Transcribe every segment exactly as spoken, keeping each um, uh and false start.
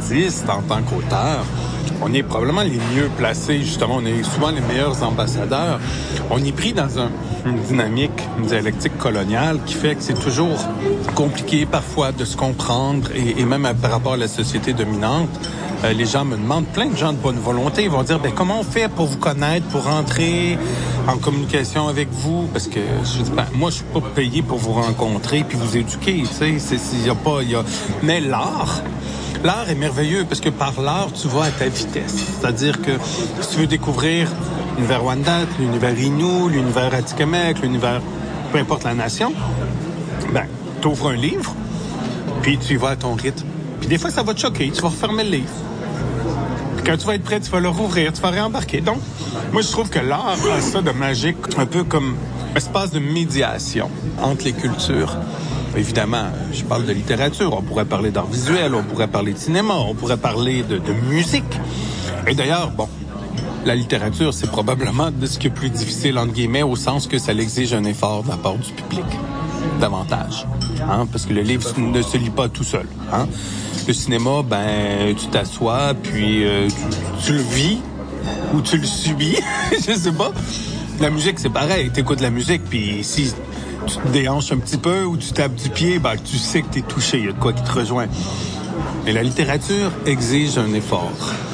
artiste, en tant qu'auteur, on est probablement les mieux placés, justement. On est souvent les meilleurs ambassadeurs. On est pris dans un, une dynamique, une dialectique coloniale qui fait que c'est toujours compliqué parfois de se comprendre et, et même par rapport à la société dominante. Euh, les gens me demandent, plein de gens de bonne volonté, ils vont dire, ben comment on fait pour vous connaître, pour rentrer en communication avec vous? Parce que je dis, ben, moi, je suis pas payé pour vous rencontrer puis vous éduquer, tu sais. Il y a pas, il y a. Mais l'art. L'art est merveilleux parce que par l'art, tu vas à ta vitesse. C'est-à-dire que si tu veux découvrir l'univers Wendat, l'univers Innu, l'univers Atikamekw, l'univers, peu importe la nation, ben, t'ouvres un livre, puis tu y vas à ton rythme. Puis des fois, ça va te choquer, tu vas refermer le livre. Puis quand tu vas être prêt, tu vas le rouvrir, tu vas réembarquer. Donc, moi, je trouve que l'art a ça de magique, un peu comme un espace de médiation entre les cultures. Évidemment, je parle de littérature, on pourrait parler d'art visuel, on pourrait parler de cinéma, on pourrait parler de, de musique. Et d'ailleurs, bon, la littérature, c'est probablement de ce qui est plus difficile, entre guillemets, au sens que ça l'exige un effort de la part du public, davantage. Hein? Parce que le livre ne se lit pas tout seul. Hein? Le cinéma, ben, tu t'assois, puis euh, tu, tu le vis ou tu le subis, je sais pas. La musique, c'est pareil, t'écoutes la musique, puis si tu te déhanches un petit peu ou tu tapes du pied, ben, tu sais que t'es touché, il y a de quoi qui te rejoint. Mais la littérature exige un effort.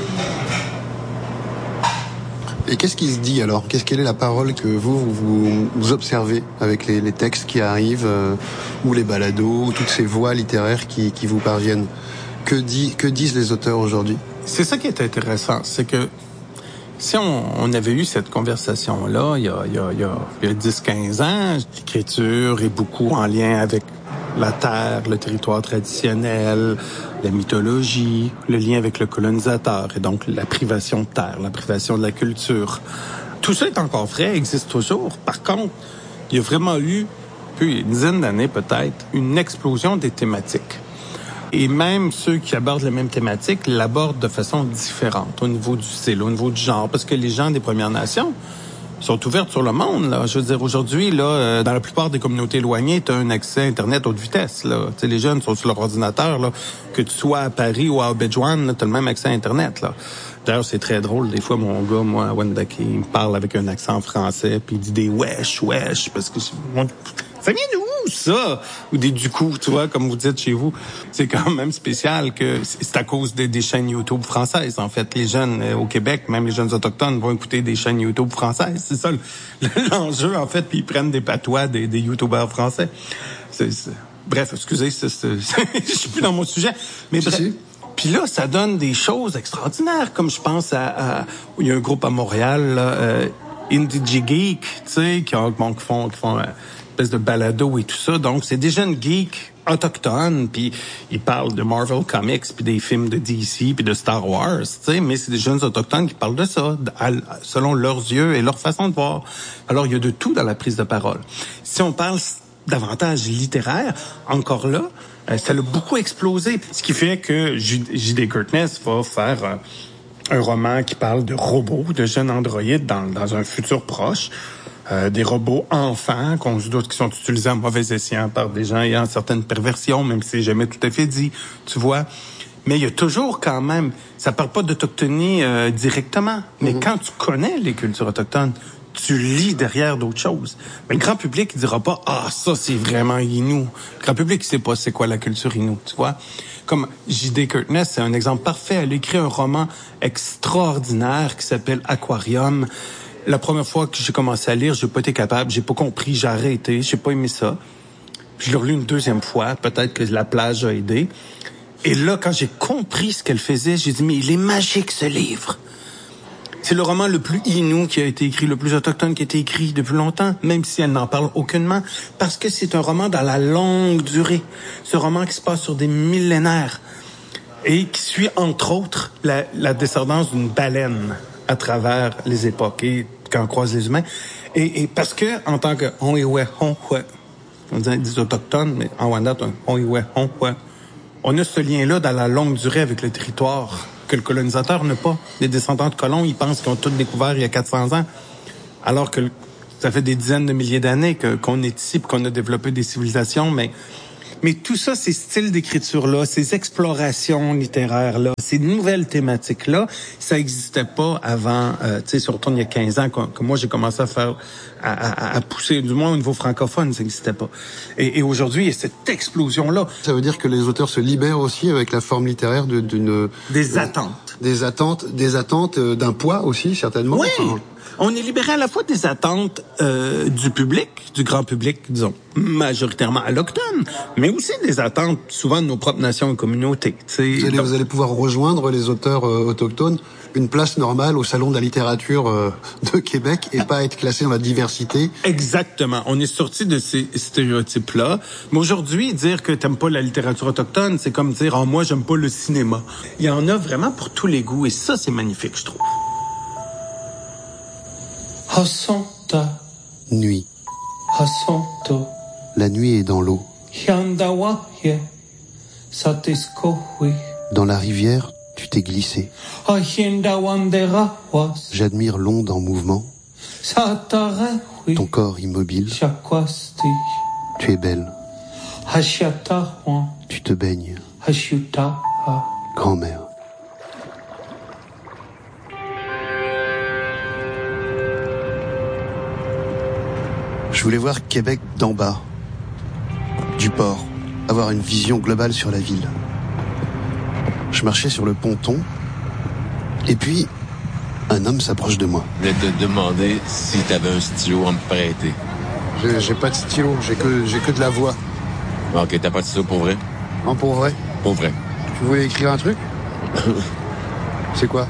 Et qu'est-ce qui se dit alors? Qu'est-ce quelle est la parole que vous vous, vous observez avec les, les textes qui arrivent euh, ou les balados ou toutes ces voix littéraires qui, qui vous parviennent? Que, dit, que disent les auteurs aujourd'hui? C'est ça qui est intéressant, c'est que si on, on avait eu cette conversation-là il y a, il y a, il y a, il y a dix quinze ans, l'écriture est beaucoup en lien avec la terre, le territoire traditionnel, la mythologie, le lien avec le colonisateur et donc la privation de terre, la privation de la culture. Tout ça est encore vrai, existe toujours. Par contre, il y a vraiment eu, depuis une dizaine d'années peut-être, une explosion des thématiques. Et même ceux qui abordent les mêmes thématiques l'abordent de façon différente au niveau du style, au niveau du genre, parce que les gens des Premières Nations sont ouvertes sur le monde, là. Je veux dire, aujourd'hui, là, euh, dans la plupart des communautés éloignées, tu as un accès à Internet haute vitesse, là. Tu sais, les jeunes sont sur leur ordinateur, là. Que tu sois à Paris ou à Abidjan, tu as le même accès à Internet, là. D'ailleurs, c'est très drôle. Des fois, mon gars, moi, à Wendake, il me parle avec un accent français, puis il dit des wesh, wesh, parce que moi, ça vient d'où, ça? Ou des du coup, tu vois, comme vous dites chez vous. C'est quand même spécial que c'est à cause des, des chaînes YouTube françaises, en fait. Les jeunes euh, au Québec, même les jeunes autochtones, vont écouter des chaînes YouTube françaises. C'est ça l'enjeu, en fait, puis ils prennent des patois des, des YouTubeurs français. C'est, c'est... Bref, excusez, c'est, c'est... je suis plus dans mon sujet. Mais bref. Puis là, ça donne des choses extraordinaires, comme je pense à... à... Il y a un groupe à Montréal, là, euh, Indie Geek, tu sais, qui, bon, qui font... Qui font euh, espèce de balado et tout ça. Donc, c'est des jeunes geeks autochtones, puis ils parlent de Marvel Comics, puis des films de D C, puis de Star Wars, tu sais, mais c'est des jeunes autochtones qui parlent de ça, à, selon leurs yeux et leur façon de voir. Alors, il y a de tout dans la prise de parole. Si on parle davantage littéraire, encore là, euh, ça a beaucoup explosé. Ce qui fait que J D Kurtness va faire euh, un roman qui parle de robots, de jeunes androïdes dans, dans un futur proche. Euh, des robots enfants qu'on se doute qui sont utilisés à mauvais escient par des gens ayant certaines perversions, même si c'est jamais tout à fait dit, tu vois. Mais il y a toujours quand même, ça parle pas d'autochtonie euh, directement, mais mm-hmm. quand tu connais les cultures autochtones, tu lis derrière d'autres choses. Mais le grand public il dira pas ah ça c'est vraiment Innu. Le grand public il sait pas c'est quoi la culture Innu, tu vois. Comme J D Kurtness, c'est un exemple parfait. Elle a écrit un roman extraordinaire qui s'appelle Aquarium. La première fois que j'ai commencé à lire, j'ai pas été capable, j'ai pas compris, j'ai arrêté, j'ai pas aimé ça. Je l'ai relu une deuxième fois, peut-être que la plage a aidé. Et là, quand j'ai compris ce qu'elle faisait, j'ai dit, mais il est magique, ce livre. C'est le roman le plus Innu qui a été écrit, le plus autochtone qui a été écrit depuis longtemps, même si elle n'en parle aucunement, parce que c'est un roman dans la longue durée. Ce roman qui se passe sur des millénaires et qui suit, entre autres, la, la descendance d'une baleine à travers les époques et quand on croise les humains. Et, et parce que, en tant que on iwe, on ouais, on dit des autochtones, mais en Wendat, on iwe, on ouais, on a ce lien-là dans la longue durée avec le territoire que le colonisateur n'a pas. Les descendants de colons, ils pensent qu'ils ont tout découvert il y a quatre cents ans, alors que ça fait des dizaines de milliers d'années que, qu'on est ici et qu'on a développé des civilisations, mais Mais tout ça, ces styles d'écriture-là, ces explorations littéraires-là, ces nouvelles thématiques-là, ça n'existait pas avant, euh, tu sais, surtout il y a quinze ans, que, que moi j'ai commencé à faire, à, à, à pousser, du moins au niveau francophone, ça n'existait pas. Et, et aujourd'hui, il y a cette explosion-là. Ça veut dire que les auteurs se libèrent aussi avec la forme littéraire de, d'une... Des attentes. Des attentes, des attentes d'un poids aussi, certainement. Oui! Enfin, On est libéré à la fois des attentes euh, du public, du grand public, disons, majoritairement alloctone, mais aussi des attentes souvent de nos propres nations et communautés. Vous allez, donc, vous allez pouvoir rejoindre les auteurs euh, autochtones, une place normale au Salon de la littérature euh, de Québec et pas être classé dans la diversité. Exactement. On est sorti de ces stéréotypes-là. Mais aujourd'hui, dire que t'aimes pas la littérature autochtone, c'est comme dire « Oh, moi, j'aime pas le cinéma ». Il y en a vraiment pour tous les goûts et ça, c'est magnifique, je trouve. Hasanta. Nuit. Hasanto. La nuit est dans l'eau. Hiandawaye. Satiskohui. Dans la rivière, tu t'es glissé. Ahiendawanderawas. J'admire l'onde en mouvement. Satarehui. Ton corps immobile. Shakwasti. Tu es belle. Hashiatahuan. Tu te baignes. Hashiutaha. Grand-mère. Je voulais voir Québec d'en bas, du port, avoir une vision globale sur la ville. Je marchais sur le ponton, et puis, un homme s'approche de moi. Je voulais te demander si t'avais un stylo à me prêter. J'ai, j'ai pas de stylo, j'ai que, j'ai que de la voix. Ok, t'as pas de stylo pour vrai? Non, pour vrai. Pour vrai. Tu voulais écrire un truc? C'est quoi?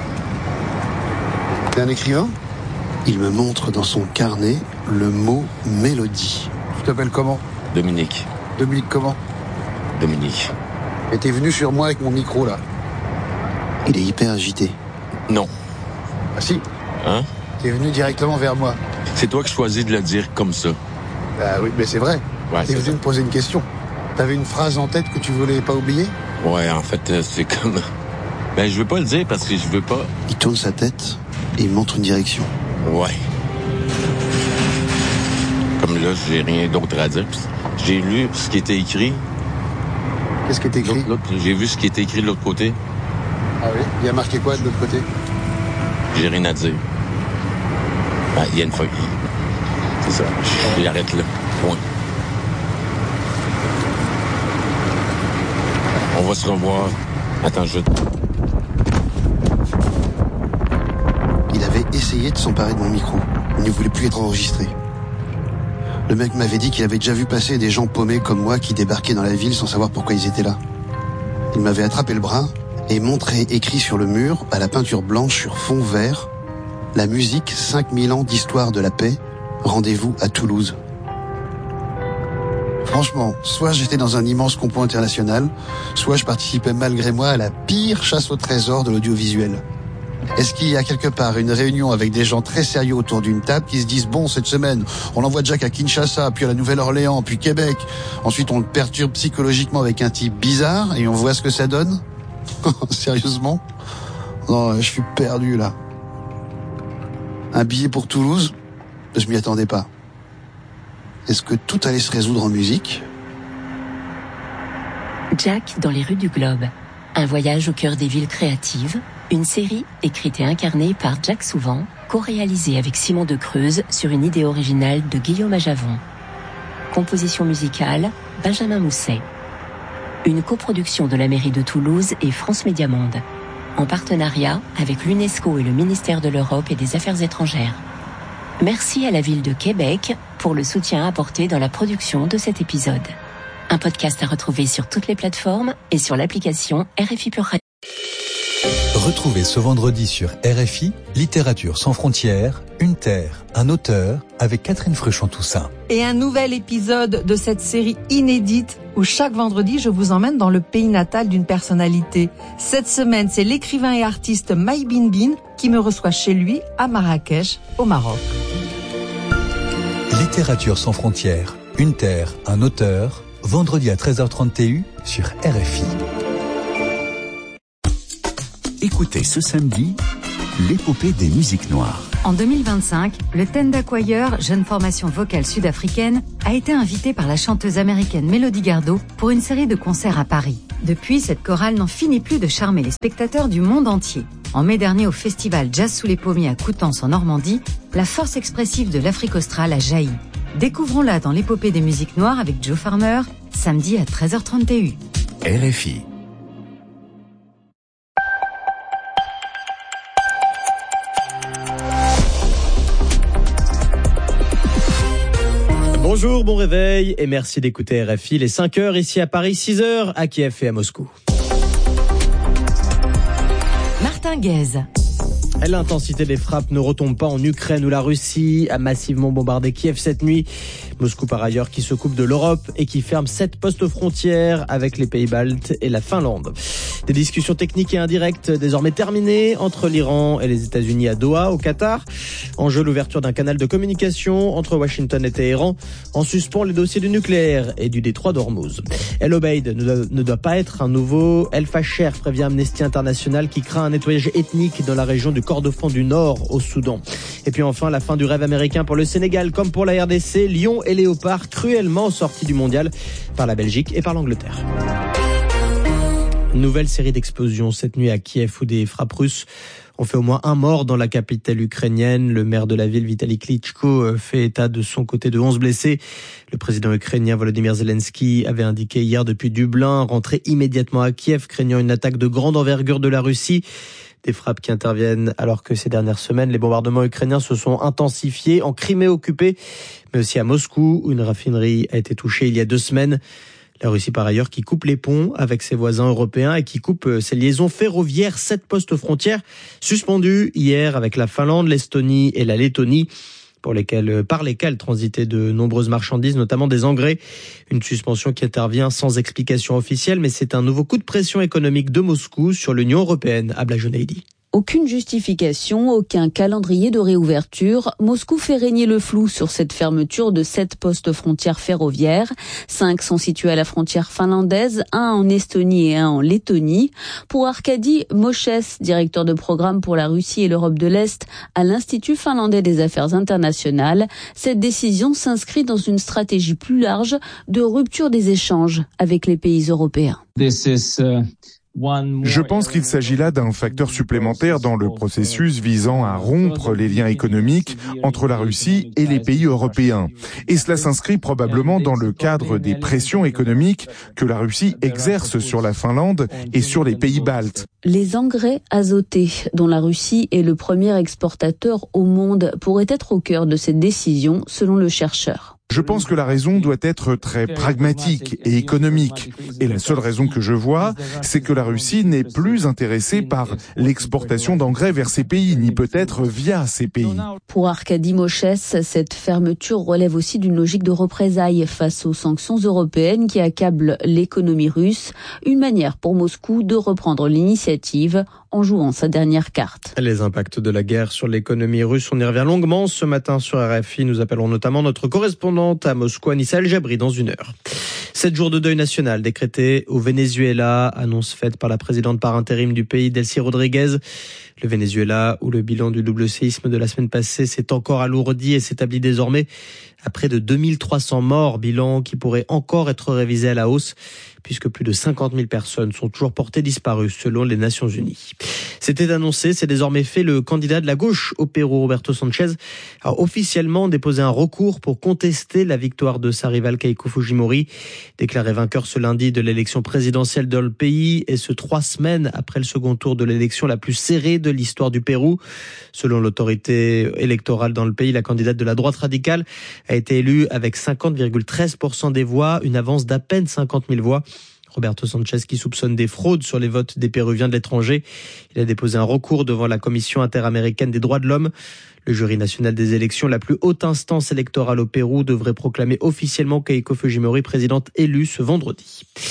T'es un écrivain? Il me montre dans son carnet le mot mélodie. Tu t'appelles comment? Dominique. Dominique comment? Dominique. Et t'es venu sur moi avec mon micro là. Il est hyper agité. Non. Ah si. Hein? T'es venu directement vers moi. C'est toi qui choisis de le dire comme ça. Ah oui, mais c'est vrai. Ouais, t'es c'est venu ça. me poser une question. T'avais une phrase en tête que tu voulais pas oublier? Ouais, en fait, euh, c'est comme... Ben, je veux pas le dire parce que je veux pas... Il tourne sa tête et il montre une direction. Ouais. Comme là, j'ai rien d'autre à dire. J'ai lu ce qui était écrit. Qu'est-ce qui est écrit? L'autre, l'autre, j'ai vu ce qui était écrit de l'autre côté. Ah oui? Il y a marqué quoi de l'autre côté? J'ai rien à dire. Ben, il y a une feuille. C'est ça. J'arrête là. Point. On va se revoir. Attends, je... Il avait essayé de s'emparer de mon micro. Il ne voulait plus être enregistré. Le mec m'avait dit qu'il avait déjà vu passer des gens paumés comme moi qui débarquaient dans la ville sans savoir pourquoi ils étaient là. Il m'avait attrapé le bras et montré écrit sur le mur, à la peinture blanche sur fond vert, la musique cinq mille ans d'histoire de la paix, rendez-vous à Toulouse. Franchement, soit j'étais dans un immense complot international, soit je participais malgré moi à la pire chasse au trésor de l'audiovisuel. Est-ce qu'il y a quelque part une réunion avec des gens très sérieux autour d'une table qui se disent « Bon, cette semaine, on envoie Jack à Kinshasa, puis à la Nouvelle-Orléans, puis Québec. Ensuite, on le perturbe psychologiquement avec un type bizarre et on voit ce que ça donne ?» Sérieusement? Non, je suis perdu, là. Un billet pour Toulouse? Je m'y attendais pas. Est-ce que tout allait se résoudre en musique? Jack dans les rues du Globe. Un voyage au cœur des villes créatives. Une série écrite et incarnée par Jack Souvent, co-réalisée avec Simon de Creuse sur une idée originale de Guillaume Ajavon. Composition musicale, Benjamin Mousset. Une coproduction de la mairie de Toulouse et France Média Monde. En partenariat avec l'UNESCO et le ministère de l'Europe et des Affaires étrangères. Merci à la ville de Québec pour le soutien apporté dans la production de cet épisode. Un podcast à retrouver sur toutes les plateformes et sur l'application R F I Pure Radio. Retrouvez ce vendredi sur R F I, Littérature sans frontières, une terre, un auteur, avec Catherine Fruchon-Toussaint. Et un nouvel épisode de cette série inédite où chaque vendredi je vous emmène dans le pays natal d'une personnalité. Cette semaine, c'est l'écrivain et artiste Maï Binbin qui me reçoit chez lui à Marrakech, au Maroc. Littérature sans frontières, une terre, un auteur, vendredi à treize heures trente T U sur R F I. Écoutez ce samedi l'épopée des musiques noires. En deux mille vingt-cinq, le Tenda Choir, jeune formation vocale sud-africaine, a été invité par la chanteuse américaine Melody Gardot pour une série de concerts à Paris. Depuis, cette chorale n'en finit plus de charmer les spectateurs du monde entier. En mai dernier, au festival Jazz sous les pommiers à Coutances en Normandie, la force expressive de l'Afrique australe a jailli. Découvrons-la dans l'épopée des musiques noires avec Joe Farmer, samedi à treize heures trente et une. R F I. Bonjour, bon réveil et merci d'écouter R F I. Les cinq heures ici à Paris, six heures à Kiev et à Moscou. Martin Guez. L'intensité des frappes ne retombe pas en Ukraine où la Russie a massivement bombardé Kiev cette nuit. Moscou par ailleurs qui se coupe de l'Europe et qui ferme sept postes frontières avec les pays baltes et la Finlande. Des discussions techniques et indirectes désormais terminées entre l'Iran et les États-Unis à Doha, au Qatar. En jeu, l'ouverture d'un canal de communication entre Washington et Téhéran. En suspens, les dossiers du nucléaire et du détroit d'Ormuz. El Obeid ne doit, ne doit pas être un nouveau El Facher, prévient Amnesty International qui craint un nettoyage ethnique dans la région du Kordofan du Nord au Soudan. Et puis enfin, la fin du rêve américain pour le Sénégal comme pour la R D C. Lions et Léopards cruellement sortis du mondial par la Belgique et par l'Angleterre. Nouvelle série d'explosions cette nuit à Kiev où des frappes russes ont fait au moins un mort dans la capitale ukrainienne. Le maire de la ville, Vitaly Klitschko, fait état de son côté de onze blessés. Le président ukrainien Volodymyr Zelensky avait indiqué hier depuis Dublin rentrer immédiatement à Kiev, craignant une attaque de grande envergure de la Russie. Des frappes qui interviennent alors que ces dernières semaines, les bombardements ukrainiens se sont intensifiés en Crimée occupée, mais aussi à Moscou, où une raffinerie a été touchée il y a deux semaines. La Russie, par ailleurs, qui coupe les ponts avec ses voisins européens et qui coupe ses liaisons ferroviaires. Sept postes frontières suspendus hier avec la Finlande, l'Estonie et la Lettonie, pour lesquels, par lesquels transitaient de nombreuses marchandises, notamment des engrais. Une suspension qui intervient sans explication officielle, mais c'est un nouveau coup de pression économique de Moscou sur l'Union européenne. Abla Jonaidi. Aucune justification, aucun calendrier de réouverture. Moscou fait régner le flou sur cette fermeture de sept postes frontières ferroviaires. Cinq sont situés à la frontière finlandaise, un en Estonie et un en Lettonie. Pour Arkady Moches, directeur de programme pour la Russie et l'Europe de l'Est à l'Institut finlandais des affaires internationales, cette décision s'inscrit dans une stratégie plus large de rupture des échanges avec les pays européens. This is, uh... Je pense qu'il s'agit là d'un facteur supplémentaire dans le processus visant à rompre les liens économiques entre la Russie et les pays européens. Et cela s'inscrit probablement dans le cadre des pressions économiques que la Russie exerce sur la Finlande et sur les pays baltes. Les engrais azotés, dont la Russie est le premier exportateur au monde, pourraient être au cœur de cette décision, selon le chercheur. Je pense que la raison doit être très pragmatique et économique. Et la seule raison que je vois, c'est que la Russie n'est plus intéressée par l'exportation d'engrais vers ces pays, ni peut-être via ces pays. Pour Arkady Moches, cette fermeture relève aussi d'une logique de représailles face aux sanctions européennes qui accablent l'économie russe. Une manière pour Moscou de reprendre l'initiative en jouant sa dernière carte. Les impacts de la guerre sur l'économie russe, on y revient longuement ce matin sur R F I. Nous appellerons notamment notre correspondante à Moscou, Anissa El Jabri, dans une heure. Sept jours de deuil national décrétés au Venezuela, annonce faite par la présidente par intérim du pays, Delcy Rodriguez. Le Venezuela, où le bilan du double séisme de la semaine passée s'est encore alourdi et s'établit désormais à près de deux mille trois cents morts, bilan qui pourrait encore être révisé à la hausse, puisque plus de cinquante mille personnes sont toujours portées disparues, selon les Nations Unies. C'était annoncé, c'est désormais fait. Le candidat de la gauche au Pérou, Roberto Sanchez, a officiellement déposé un recours pour contester la victoire de sa rivale Keiko Fujimori, déclaré vainqueur ce lundi de l'élection présidentielle dans le pays, et ce trois semaines après le second tour de l'élection la plus serrée de l'histoire du Pérou. Selon l'autorité électorale dans le pays, la candidate de la droite radicale a été élue avec cinquante virgule treize pour cent des voix, une avance d'à peine cinquante mille voix. Roberto Sanchez qui soupçonne des fraudes sur les votes des Péruviens de l'étranger. Il a déposé un recours devant la Commission interaméricaine des droits de l'homme. Le jury national des élections, la plus haute instance électorale au Pérou, devrait proclamer officiellement Keiko Fujimori présidente élue ce vendredi.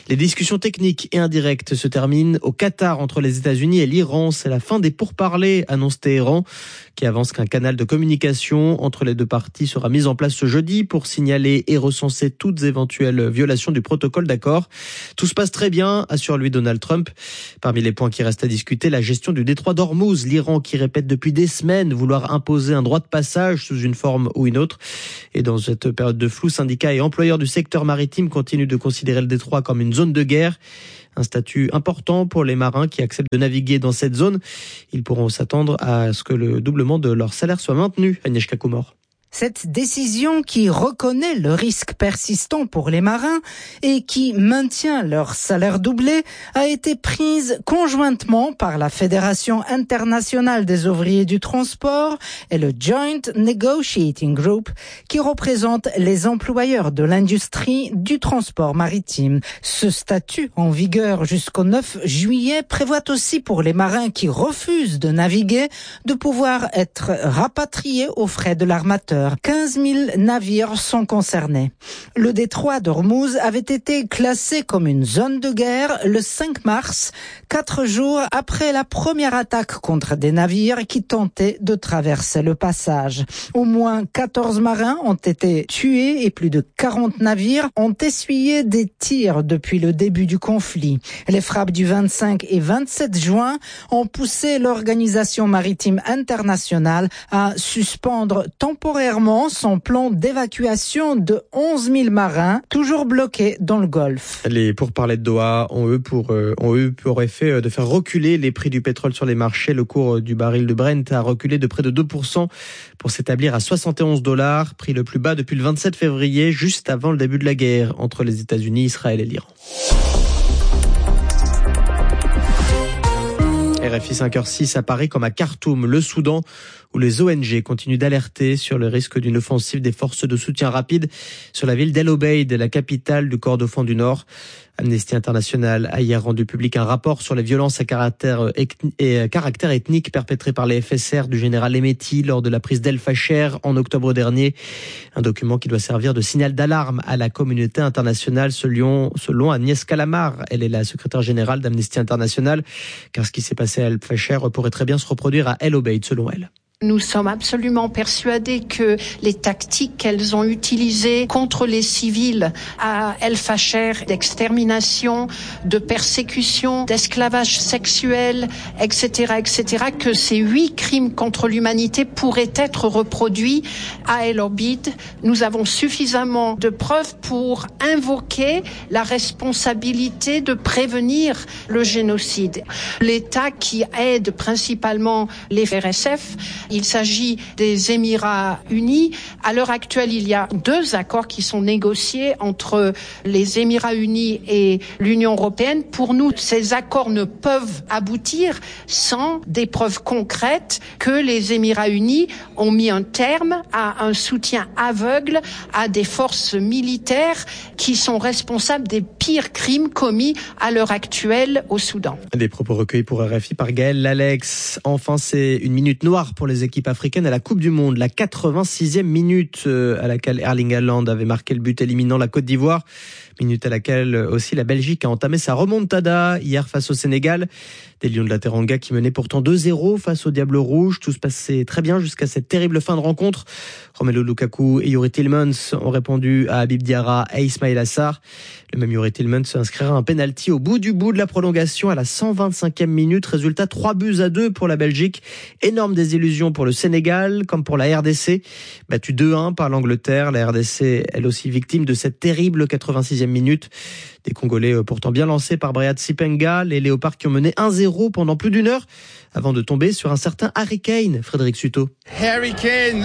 Les discussions techniques et indirectes se terminent au Qatar entre les États-Unis et l'Iran. C'est la fin des pourparlers, annonce Téhéran, qui avance qu'un canal de communication entre les deux parties sera mis en place ce jeudi pour signaler et recenser toutes éventuelles violations du protocole d'accord. Tout se passe très bien, assure-lui Donald Trump. Parmi les points qui restent à discuter, la gestion du détroit d'Ormuz, l'Iran qui répète depuis des semaines vouloir imposer un droit de passage sous une forme ou une autre. Et dans cette période de flou, syndicats et employeurs du secteur maritime continuent de considérer le détroit comme une zone de guerre. Un statut important pour les marins qui acceptent de naviguer dans cette zone. Ils pourront s'attendre à ce que le doublement de leur salaire soit maintenu. Agnieszka Kumor. Cette décision qui reconnaît le risque persistant pour les marins et qui maintient leur salaire doublé a été prise conjointement par la Fédération internationale des ouvriers du transport et le Joint Negotiating Group qui représente les employeurs de l'industrie du transport maritime. Ce statut en vigueur jusqu'au neuf juillet prévoit aussi pour les marins qui refusent de naviguer de pouvoir être rapatriés aux frais de l'armateur. quinze mille navires sont concernés. Le détroit d'Ormuz avait été classé comme une zone de guerre le cinq mars, quatre jours après la première attaque contre des navires qui tentaient de traverser le passage. Au moins quatorze marins ont été tués et plus de quarante navires ont essuyé des tirs depuis le début du conflit. Les frappes du vingt-cinq et vingt-sept juin ont poussé l'Organisation maritime internationale à suspendre temporairement son plan d'évacuation de onze mille marins, toujours bloqués dans le Golfe. Les pourparlers de Doha ont eux, pour, euh, ont eux pour effet de faire reculer les prix du pétrole sur les marchés. Le cours du baril de Brent a reculé de près de deux pour cent pour s'établir à soixante et onze dollars, prix le plus bas depuis le vingt-sept février, juste avant le début de la guerre entre les États-Unis, Israël et l'Iran. R F I cinq heures six à Paris comme à Khartoum, le Soudan, où les O N G continuent d'alerter sur le risque d'une offensive des forces de soutien rapide sur la ville d'El Obeid, la capitale du Kordofan du Nord. Amnesty International a hier rendu public un rapport sur les violences à caractère, et caractère ethnique perpétrées par les F S R du général Hemeti lors de la prise d'El Fasher en octobre dernier. Un document qui doit servir de signal d'alarme à la communauté internationale selon, selon Agnès Calamar. Elle est la secrétaire générale d'Amnesty International, car ce qui s'est passé à El Fasher pourrait très bien se reproduire à El Obeid selon elle. Nous sommes absolument persuadés que les tactiques qu'elles ont utilisées contre les civils à El Fasher, d'extermination, de persécution, d'esclavage sexuel, et cetera, et cetera, que ces huit crimes contre l'humanité pourraient être reproduits à El Obeid. Nous avons suffisamment de preuves pour invoquer la responsabilité de prévenir le génocide. L'État qui aide principalement les R S F, il s'agit des Émirats unis. À l'heure actuelle, il y a deux accords qui sont négociés entre les Émirats unis et l'Union européenne. Pour nous, ces accords ne peuvent aboutir sans des preuves concrètes que les Émirats unis ont mis un terme à un soutien aveugle à des forces militaires qui sont responsables des pires crimes commis à l'heure actuelle au Soudan. Des propos recueillis pour R F I par Gaël Lalex. Enfin, c'est une minute noire pour les équipes africaines à la Coupe du Monde. La quatre-vingt-sixième minute à laquelle Erling Haaland avait marqué le but éliminant la Côte d'Ivoire. Minute à laquelle aussi la Belgique a entamé sa remontada hier face au Sénégal. Des Lions de la Teranga qui menaient pourtant deux zéro face au Diable Rouge. Tout se passait très bien jusqu'à cette terrible fin de rencontre. Romelu Lukaku et Youri Tillmans ont répondu à Habib Diarra et Ismaïla Sarr. Le même Youri Tillmans inscrira un penalty au bout du bout de la prolongation à la cent vingt-cinquième minute. Résultat trois buts à deux pour la Belgique. Énorme désillusion pour le Sénégal comme pour la R D C. Battu deux un par l'Angleterre. La R D C, elle aussi victime de cette terrible quatre-vingt-sixième minute. Des Congolais pourtant bien lancés par Briat Sipenga. Les Léopards qui ont mené un zéro pendant plus d'une heure avant de tomber sur un certain Harry Kane. Frédéric Suto. Harry Kane,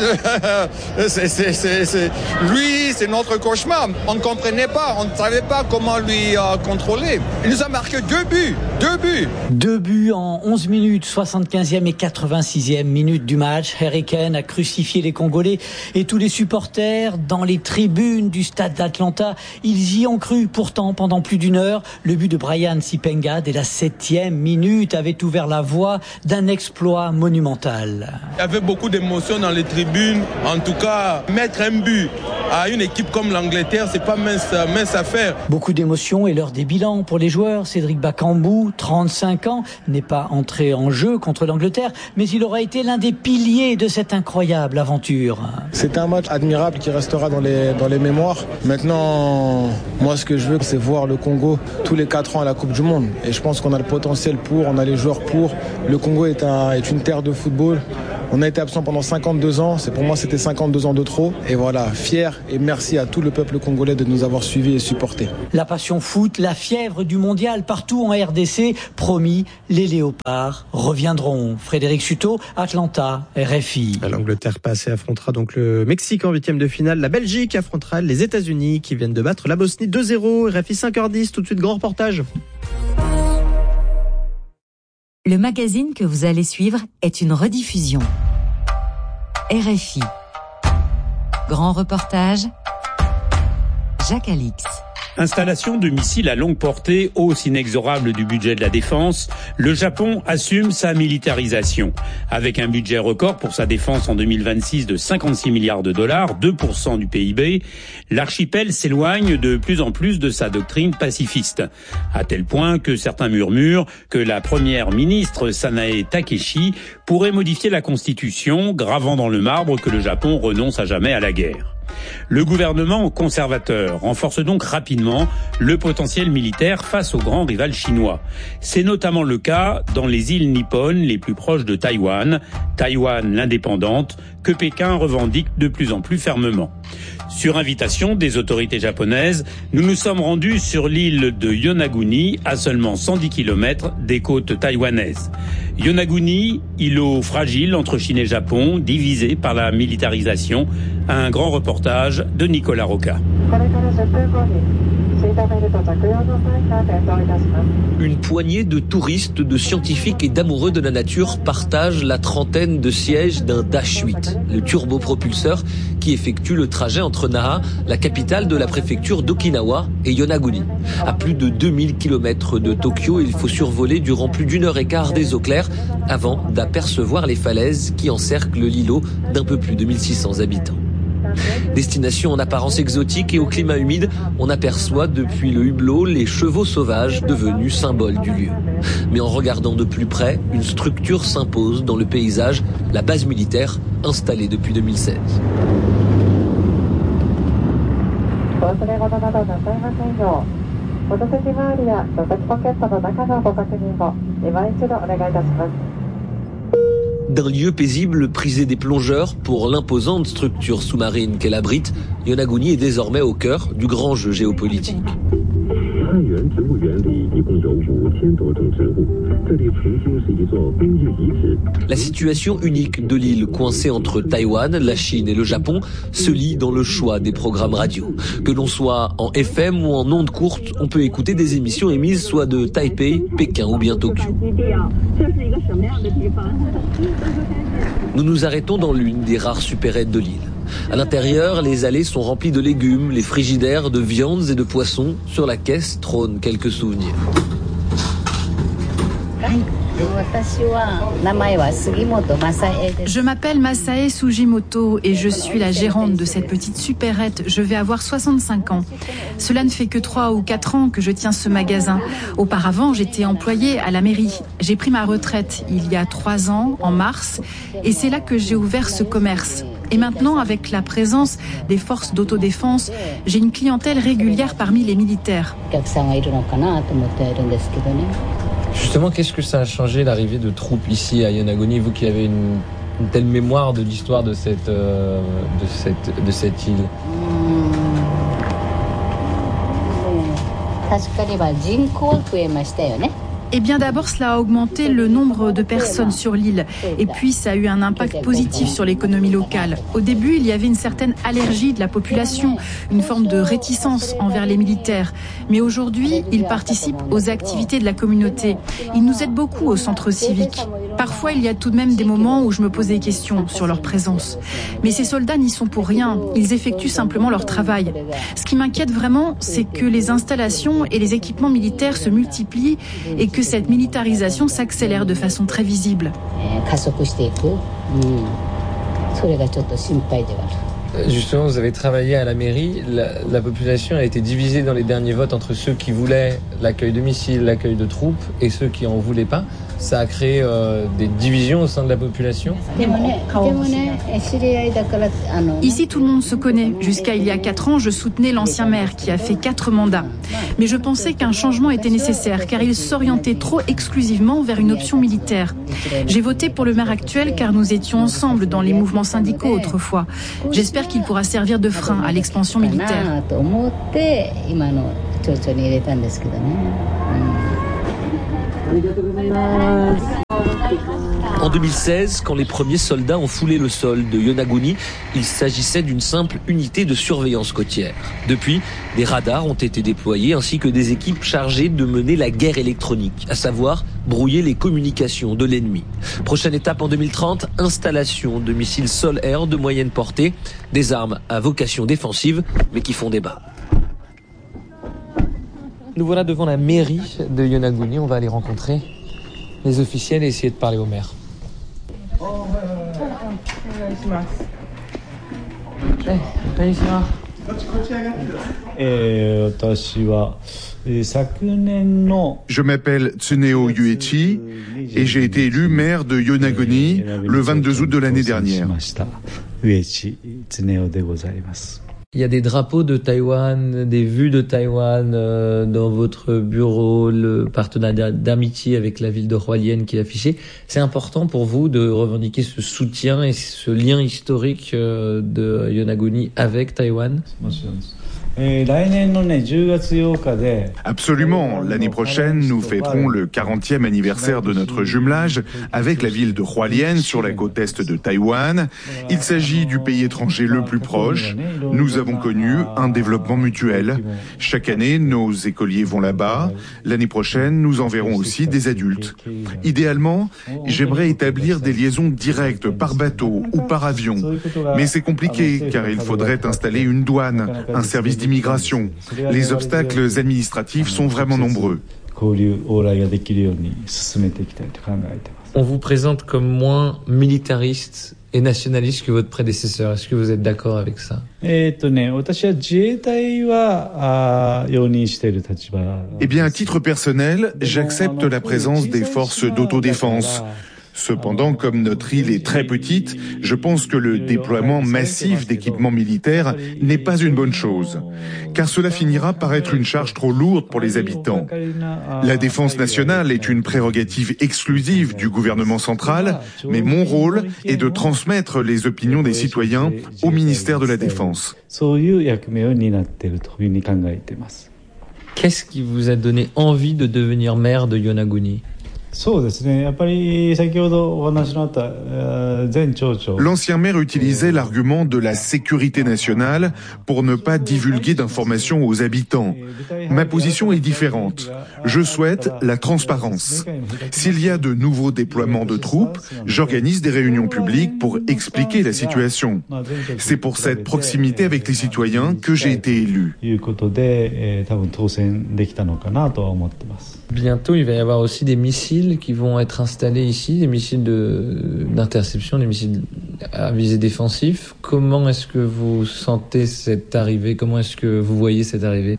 c'est, c'est, c'est, c'est, lui, c'est notre cauchemar. On ne comprenait pas, on ne savait pas comment lui euh, contrôler. Il nous a marqué deux buts, deux buts. Deux buts en onze minutes, soixante-quinzième et quatre-vingt-sixième minute du match. Harry Kane a crucifié les Congolais et tous les supporters dans les tribunes du stade d'Atlanta. Ils y ont cru pourtant pendant plus d'une heure. Le but de Brian Sipenga dès la septième minute avait ouvert la voie d'un exploit monumental. Il y avait beaucoup d'émotions dans les tribunes. En tout cas, mettre un but à une équipe comme l'Angleterre, c'est pas mince, mince affaire. Beaucoup d'émotions et l'heure des bilans pour les joueurs. Cédric Bakambu, trente-cinq ans, n'est pas entré en jeu contre l'Angleterre, mais il aura été l'un des piliers de cette incroyable aventure. C'est un match admirable qui restera dans les, dans les mémoires. Maintenant, moi ce que je veux, c'est voir le Congo tous les quatre ans à la Coupe du Monde. Et je pense qu'on a le potentiel pour, on a les joueurs pour. Le Congo est, un, est une terre de football. On a été absent pendant cinquante-deux ans. C'est, pour moi, c'était cinquante-deux ans de trop. Et voilà, fier et merci à tout le peuple congolais de nous avoir suivis et supportés. La passion foot, la fièvre du mondial partout en R D C. Promis, les léopards reviendront. Frédéric Suto, Atlanta, R F I. L'Angleterre passe et affrontera donc le Mexique en huitième de finale. La Belgique affrontera les États-Unis qui viennent de battre la Bosnie deux zéro. R F I cinq heures dix, tout de suite grand reportage. Le magazine que vous allez suivre est une rediffusion. R F I. Grand reportage. Jacques Alix. Installation de missiles à longue portée, hausse inexorable du budget de la défense, le Japon assume sa militarisation. Avec un budget record pour sa défense en deux mille vingt-six de cinquante-six milliards de dollars, deux pour cent du P I B, l'archipel s'éloigne de plus en plus de sa doctrine pacifiste. À tel point que certains murmurent que la première ministre Sanae Takeshi pourrait modifier la constitution, gravant dans le marbre que le Japon renonce à jamais à la guerre. Le gouvernement conservateur renforce donc rapidement le potentiel militaire face au grand rival chinois. C'est notamment le cas dans les îles nippones les plus proches de Taïwan, Taïwan l'indépendante, que Pékin revendique de plus en plus fermement. Sur invitation des autorités japonaises, nous nous sommes rendus sur l'île de Yonaguni, à seulement cent dix kilomètres des côtes taïwanaises. Yonaguni, îlot fragile entre Chine et Japon, divisé par la militarisation. Un grand reportage de Nicolas Roca. Une poignée de touristes, de scientifiques et d'amoureux de la nature partagent la trentaine de sièges d'un Dash huit, le turbopropulseur qui effectue le trajet entre Naha, la capitale de la préfecture d'Okinawa, et Yonaguni. À plus de deux mille kilomètres de Tokyo, il faut survoler durant plus d'une heure et quart des eaux claires avant d'apercevoir les falaises qui encerclent l'îlot d'un peu plus de mille six cents habitants. Destination en apparence exotique et au climat humide, on aperçoit depuis le hublot les chevaux sauvages devenus symboles du lieu. Mais en regardant de plus près, une structure s'impose dans le paysage, la base militaire installée depuis deux mille seize. D'un lieu paisible prisé des plongeurs pour l'imposante structure sous-marine qu'elle abrite, Yonaguni est désormais au cœur du grand jeu géopolitique. La situation unique de l'île coincée entre Taïwan, la Chine et le Japon se lie dans le choix des programmes radio. Que l'on soit en F M ou en ondes courtes, on peut écouter des émissions émises soit de Taipei, Pékin ou bien Tokyo. Nous nous arrêtons dans l'une des rares supérettes de l'île. À l'intérieur, les allées sont remplies de légumes, les frigidaires de viandes et de poissons. Sur la caisse trônent quelques souvenirs. Je m'appelle Masae Sugimoto et je suis la gérante de cette petite supérette. Je vais avoir soixante-cinq ans. Cela ne fait que trois ou quatre ans que je tiens ce magasin. Auparavant, j'étais employée à la mairie. J'ai pris ma retraite il y a trois ans, en mars, et c'est là que j'ai ouvert ce commerce. Et maintenant, avec la présence des forces d'autodéfense, j'ai une clientèle régulière parmi les militaires. Justement, qu'est-ce que ça a changé l'arrivée de troupes ici à Yonaguni, vous qui avez une, une telle mémoire de l'histoire de cette, euh, de cette, de cette île? Eh bien d'abord, cela a augmenté le nombre de personnes sur l'île et puis ça a eu un impact positif sur l'économie locale. Au début, il y avait une certaine allergie de la population, une forme de réticence envers les militaires. Mais aujourd'hui, ils participent aux activités de la communauté. Ils nous aident beaucoup au centre civique. Parfois, il y a tout de même des moments où je me pose des questions sur leur présence. Mais ces soldats n'y sont pour rien. Ils effectuent simplement leur travail. Ce qui m'inquiète vraiment, c'est que les installations et les équipements militaires se multiplient et que cette militarisation s'accélère de façon très visible. Justement, vous avez travaillé à la mairie. La, la population a été divisée dans les derniers votes entre ceux qui voulaient l'accueil de missiles, l'accueil de troupes et ceux qui en voulaient pas. Ça a créé euh, des divisions au sein de la population. Ici, tout le monde se connaît. Jusqu'à il y a quatre ans, je soutenais l'ancien maire qui a fait quatre mandats. Mais je pensais qu'un changement était nécessaire car il s'orientait trop exclusivement vers une option militaire. J'ai voté pour le maire actuel car nous étions ensemble dans les mouvements syndicaux autrefois. J'espère qu'il pourra servir de frein à l'expansion militaire. En deux mille seize, quand les premiers soldats ont foulé le sol de Yonaguni, il s'agissait d'une simple unité de surveillance côtière. Depuis, des radars ont été déployés ainsi que des équipes chargées de mener la guerre électronique, à savoir brouiller les communications de l'ennemi. Prochaine étape en deux mille trente, installation de missiles sol-air de moyenne portée, des armes à vocation défensive mais qui font débat. Nous voilà devant la mairie de Yonaguni, on va aller rencontrer les officiels et essayer de parler au maire. Je m'appelle Tsuneo Yuichi et j'ai été élu maire de Yonaguni le vingt-deux août de l'année dernière. Il y a des drapeaux de Taïwan, des vues de Taïwan euh, dans votre bureau, le partenariat d'amitié avec la ville de Hualien qui est affiché. C'est important pour vous de revendiquer ce soutien et ce lien historique euh, de Yonaguni avec Taïwan? Absolument. L'année prochaine, nous fêterons le quarantième anniversaire de notre jumelage avec la ville de Hualien sur la côte est de Taïwan. Il s'agit du pays étranger le plus proche. Nous avons connu un développement mutuel. Chaque année, nos écoliers vont là-bas. L'année prochaine, nous enverrons aussi des adultes. Idéalement, j'aimerais établir des liaisons directes par bateau ou par avion. Mais c'est compliqué car il faudrait installer une douane, un service d'immigration. Les obstacles administratifs sont vraiment nombreux. On vous présente comme moins militariste et nationaliste que votre prédécesseur. Est-ce que vous êtes d'accord avec ça? Eh bien, à titre personnel, j'accepte la présence des forces d'autodéfense. Cependant, comme notre île est très petite, je pense que le déploiement massif d'équipements militaires n'est pas une bonne chose, car cela finira par être une charge trop lourde pour les habitants. La défense nationale est une prérogative exclusive du gouvernement central, mais mon rôle est de transmettre les opinions des citoyens au ministère de la Défense. Qu'est-ce qui vous a donné envie de devenir maire de Yonaguni? L'ancien maire utilisait l'argument de la sécurité nationale pour ne pas divulguer d'informations aux habitants. Ma position est différente. Je souhaite la transparence. S'il y a de nouveaux déploiements de troupes, j'organise des réunions publiques pour expliquer la situation. C'est pour cette proximité avec les citoyens que j'ai été élu. Bientôt, il va y avoir aussi des missiles qui vont être installés ici, des missiles de, d'interception, des missiles à visée défensive. Comment est-ce que vous sentez cette arrivée? Comment est-ce que vous voyez cette arrivée?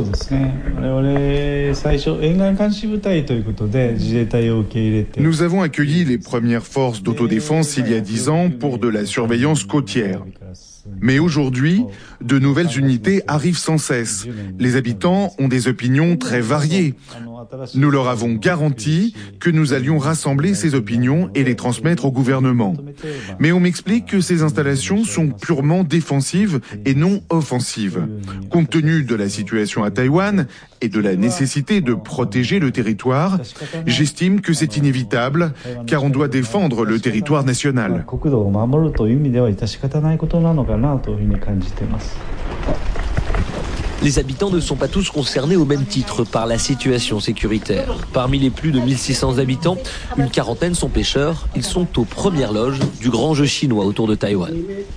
Nous avons accueilli les premières forces d'autodéfense il y a dix ans pour de la surveillance côtière. Mais aujourd'hui, de nouvelles unités arrivent sans cesse. Les habitants ont des opinions très variées. Nous leur avons garanti que nous allions rassembler ces opinions et les transmettre au gouvernement. Mais on m'explique que ces installations sont purement défensives et non offensives. Compte tenu de la situation à Taïwan et de la nécessité de protéger le territoire, j'estime que c'est inévitable, car on doit défendre le territoire national. Les habitants ne sont pas tous concernés au même titre par la situation sécuritaire. Parmi les plus de mille six cents habitants, une quarantaine sont pêcheurs. Ils sont aux premières loges du grand jeu chinois autour de Taïwan.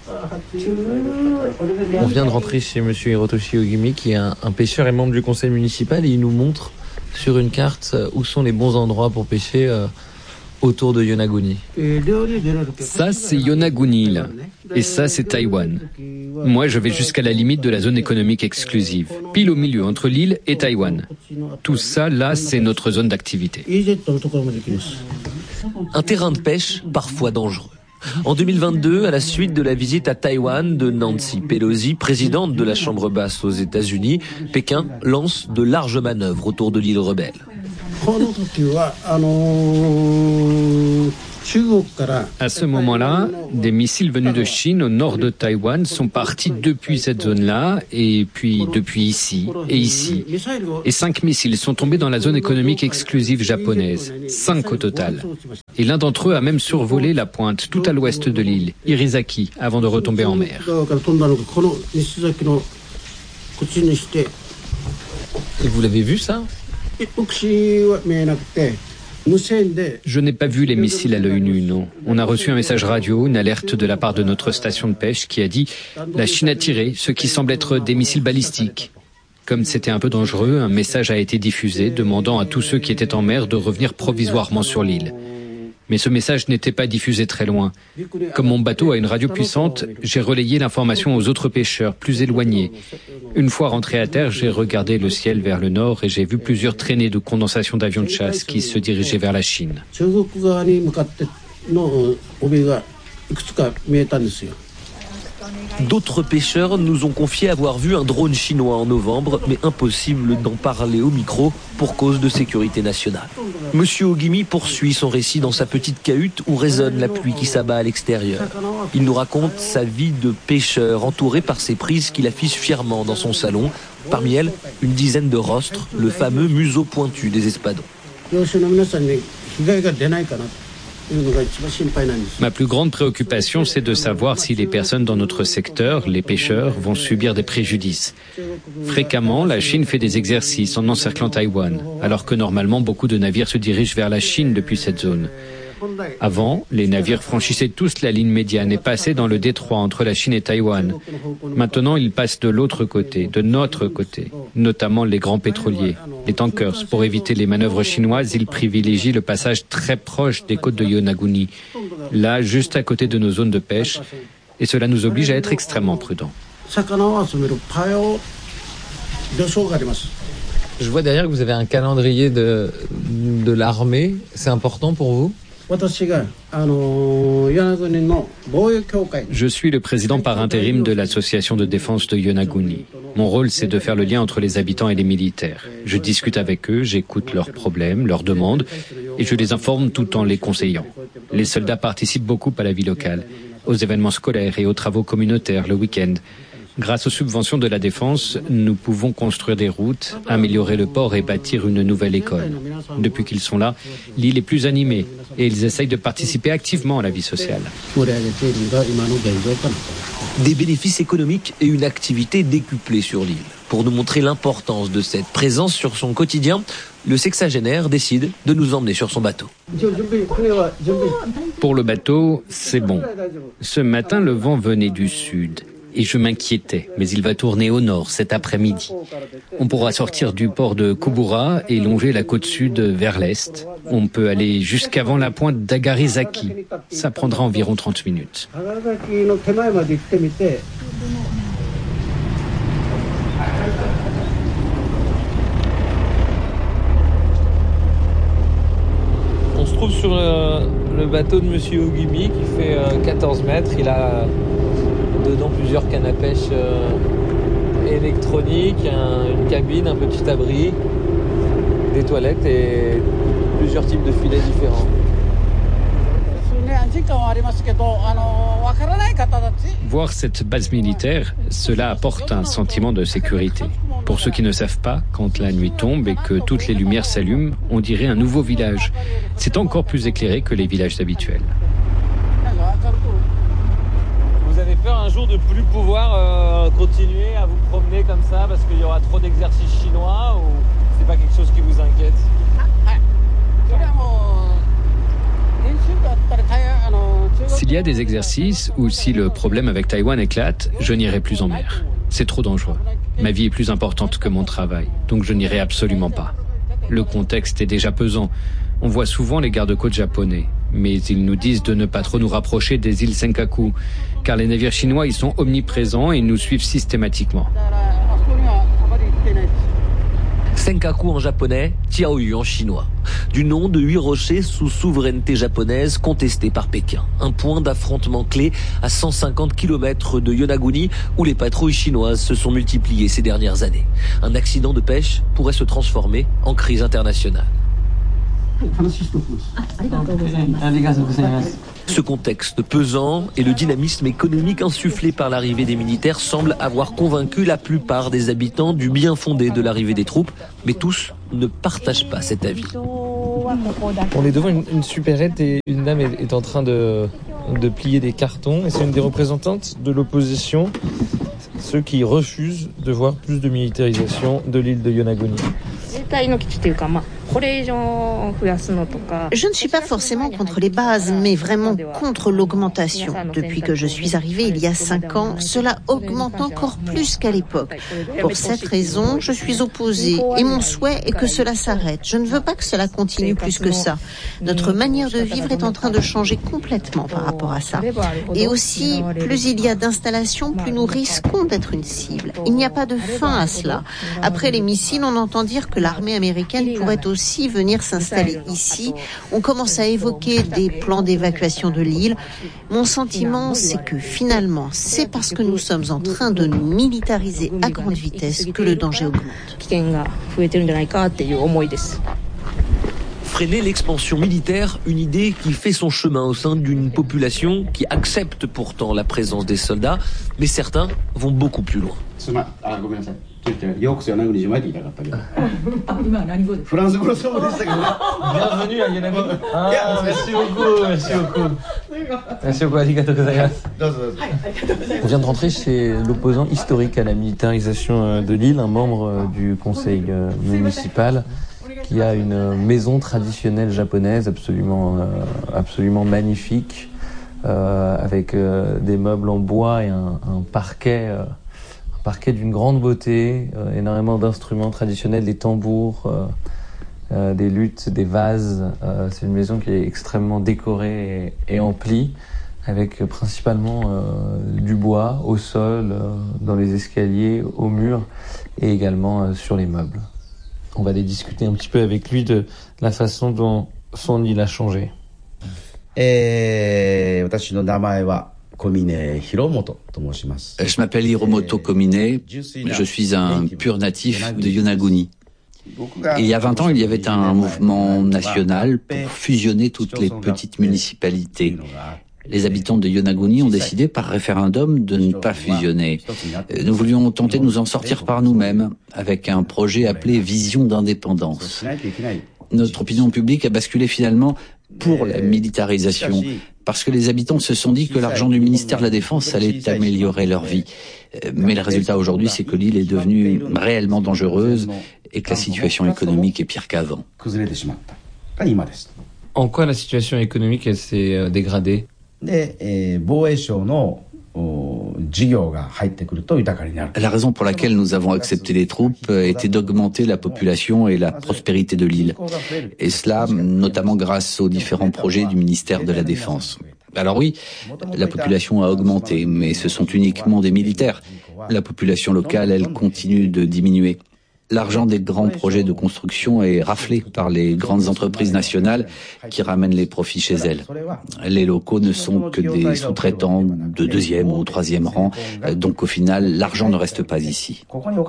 On vient de rentrer chez monsieur Hirotoshi Ogimi, qui est un, un pêcheur et membre du conseil municipal, et il nous montre sur une carte où sont les bons endroits pour pêcher euh, autour de Yonaguni. Ça, c'est Yonaguni, là. Et ça, c'est Taïwan. Moi, je vais jusqu'à la limite de la zone économique exclusive, pile au milieu, entre l'île et Taïwan. Tout ça, là, c'est notre zone d'activité. Un terrain de pêche parfois dangereux. En deux mille vingt-deux, à la suite de la visite à Taïwan de Nancy Pelosi, présidente de la Chambre basse aux États-Unis, Pékin lance de larges manœuvres autour de l'île rebelle. À ce moment-là, des missiles venus de Chine au nord de Taïwan sont partis depuis cette zone-là, et puis depuis ici, et ici. Et cinq missiles sont tombés dans la zone économique exclusive japonaise. Cinq au total. Et l'un d'entre eux a même survolé la pointe tout à l'ouest de l'île, Irizaki, avant de retomber en mer. Et vous l'avez vu, ça ? Je n'ai pas vu les missiles à l'œil nu, non. On a reçu un message radio, une alerte de la part de notre station de pêche qui a dit « La Chine a tiré ce qui semble être des missiles balistiques ». Comme c'était un peu dangereux, un message a été diffusé demandant à tous ceux qui étaient en mer de revenir provisoirement sur l'île. Mais ce message n'était pas diffusé très loin. Comme mon bateau a une radio puissante, j'ai relayé l'information aux autres pêcheurs plus éloignés. Une fois rentré à terre, j'ai regardé le ciel vers le nord et j'ai vu plusieurs traînées de condensation d'avions de chasse qui se dirigeaient vers la Chine. D'autres pêcheurs nous ont confié avoir vu un drone chinois en novembre, mais impossible d'en parler au micro pour cause de sécurité nationale. Monsieur Ogimi poursuit son récit dans sa petite cahute où résonne la pluie qui s'abat à l'extérieur. Il nous raconte sa vie de pêcheur entouré par ses prises qu'il affiche fièrement dans son salon. Parmi elles, une dizaine de rostres, le fameux museau pointu des espadons. Ma plus grande préoccupation, c'est de savoir si les personnes dans notre secteur, les pêcheurs, vont subir des préjudices. Fréquemment, la Chine fait des exercices en encerclant Taïwan, alors que normalement beaucoup de navires se dirigent vers la Chine depuis cette zone. Avant, les navires franchissaient tous la ligne médiane et passaient dans le détroit entre la Chine et Taïwan. Maintenant, ils passent de l'autre côté, de notre côté, notamment les grands pétroliers, les tankers. Pour éviter les manœuvres chinoises, ils privilégient le passage très proche des côtes de Yonaguni, là, juste à côté de nos zones de pêche, et cela nous oblige à être extrêmement prudents. Je vois derrière que vous avez un calendrier de, de l'armée. C'est important pour vous ? Je suis le président par intérim de l'association de défense de Yonaguni. Mon rôle, c'est de faire le lien entre les habitants et les militaires. Je discute avec eux, j'écoute leurs problèmes, leurs demandes, et je les informe tout en les conseillant. Les soldats participent beaucoup à la vie locale, aux événements scolaires et aux travaux communautaires le week-end. Grâce aux subventions de la défense, nous pouvons construire des routes, améliorer le port et bâtir une nouvelle école. Depuis qu'ils sont là, l'île est plus animée et ils essayent de participer activement à la vie sociale. Des bénéfices économiques et une activité décuplée sur l'île. Pour nous montrer l'importance de cette présence sur son quotidien, le sexagénaire décide de nous emmener sur son bateau. Pour le bateau, c'est bon. Ce matin, le vent venait du sud. Et je m'inquiétais, mais il va tourner au nord cet après-midi. On pourra sortir du port de Kubura et longer la côte sud vers l'est. On peut aller jusqu'avant la pointe d'Agarizaki. Ça prendra environ trente minutes. On se trouve sur le, le bateau de Monsieur Ogimi qui fait euh, quatorze mètres. Il a dedans plusieurs cannes à pêche euh, électroniques, un, une cabine, un petit abri, des toilettes et plusieurs types de filets différents. Voir cette base militaire, cela apporte un sentiment de sécurité. Pour ceux qui ne savent pas, quand la nuit tombe et que toutes les lumières s'allument, on dirait un nouveau village. C'est encore plus éclairé que les villages habituels. Vous avez peur un jour de plus pouvoir euh, continuer à vous promener comme ça parce qu'il y aura trop d'exercices chinois ou c'est pas quelque chose qui vous inquiète? S'il y a des exercices ou si le problème avec Taïwan éclate, je n'irai plus en mer. C'est trop dangereux. Ma vie est plus importante que mon travail, donc je n'irai absolument pas. Le contexte est déjà pesant. On voit souvent les gardes-côtes japonais, mais ils nous disent de ne pas trop nous rapprocher des îles Senkaku, car les navires chinois y sont omniprésents et nous suivent systématiquement. Senkaku en japonais, Tiaoyu en chinois. Du nom de huit rochers sous souveraineté japonaise contestés par Pékin. Un point d'affrontement clé à cent cinquante kilomètres de Yonaguni où les patrouilles chinoises se sont multipliées ces dernières années. Un accident de pêche pourrait se transformer en crise internationale. Ce contexte pesant et le dynamisme économique insufflé par l'arrivée des militaires semblent avoir convaincu la plupart des habitants du bien fondé de l'arrivée des troupes, mais tous ne partagent pas cet avis. On est devant une, une supérette et une dame est, est en train de, de plier des cartons et c'est une des représentantes de l'opposition, ceux qui refusent de voir plus de militarisation de l'île de Yonaguni. Je ne suis pas forcément contre les bases, mais vraiment contre l'augmentation. Depuis que je suis arrivée il y a cinq ans, cela augmente encore plus qu'à l'époque. Pour cette raison, je suis opposée et mon souhait est que cela s'arrête. Je ne veux pas que cela continue plus que ça. Notre manière de vivre est en train de changer complètement par rapport à ça. Et aussi, plus il y a d'installations, plus nous risquons d'être une cible. Il n'y a pas de fin à cela. Après les missiles, on entend dire que l'armée américaine pourrait aussi venir s'installer ici. On commence à évoquer des plans d'évacuation de l'île. Mon sentiment, c'est que finalement, c'est parce que nous sommes en train de nous militariser à grande vitesse que le danger augmente. Freiner l'expansion militaire, une idée qui fait son chemin au sein d'une population qui accepte pourtant la présence des soldats, mais certains vont beaucoup plus loin. Bienvenue à Yonaguni. Ah, merci beaucoup, merci beaucoup. Merci beaucoup, arigatou gozaimasu. On vient de rentrer chez l'opposant historique à la militarisation de l'île, un membre du conseil municipal qui a une maison traditionnelle japonaise absolument, absolument magnifique, euh, avec euh, des meubles en bois et un, un parquet, euh, un parquet d'une grande beauté, euh, énormément d'instruments traditionnels, des tambours, euh, euh, des luths, des vases. Euh, c'est une maison qui est extrêmement décorée et, et emplie, avec principalement euh, du bois au sol, euh, dans les escaliers, au mur et également euh, sur les meubles. On va aller discuter un petit peu avec lui de la façon dont son île a changé. Je m'appelle Hiromoto Komine, je suis un pur natif de Yonaguni. Il y a vingt ans, il y avait un mouvement national pour fusionner toutes les petites municipalités. Les habitants de Yonaguni ont décidé par référendum de ne pas fusionner. Nous voulions tenter de nous en sortir par nous-mêmes avec un projet appelé Vision d'indépendance. Notre opinion publique a basculé finalement pour la militarisation parce que les habitants se sont dit que l'argent du ministère de la Défense allait améliorer leur vie. Mais le résultat aujourd'hui, c'est que l'île est devenue réellement dangereuse et que la situation économique est pire qu'avant. En quoi la situation économique elle s'est dégradée ? La raison pour laquelle nous avons accepté les troupes était d'augmenter la population et la prospérité de l'île. Et cela, notamment grâce aux différents projets du ministère de la Défense. Alors oui, la population a augmenté, mais ce sont uniquement des militaires. La population locale, elle, continue de diminuer. L'argent des grands projets de construction est raflé par les grandes entreprises nationales qui ramènent les profits chez elles. Les locaux ne sont que des sous-traitants de deuxième ou troisième rang, donc au final, l'argent ne reste pas ici.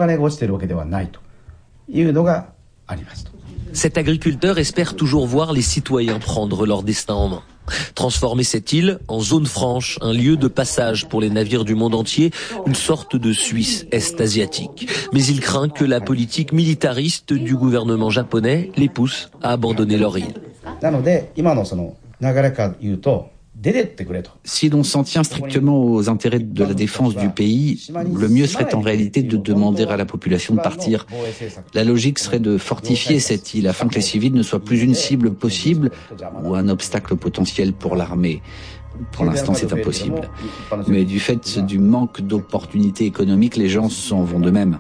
Cet agriculteur espère toujours voir les citoyens prendre leur destin en main. Transformer cette île en zone franche, un lieu de passage pour les navires du monde entier, une sorte de Suisse est-asiatique. Mais il craint que la politique militariste du gouvernement japonais les pousse à abandonner leur île. Si l'on s'en tient strictement aux intérêts de la défense du pays, le mieux serait en réalité de demander à la population de partir. La logique serait de fortifier cette île afin que les civils ne soient plus une cible possible ou un obstacle potentiel pour l'armée. Pour l'instant, c'est impossible. Mais du fait du manque d'opportunités économiques, les gens s'en vont d'eux-mêmes.